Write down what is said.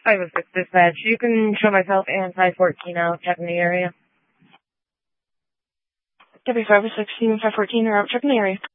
506 dispatch. You can show myself and 514 out, checking the area. W506, 514 are out, checking the area.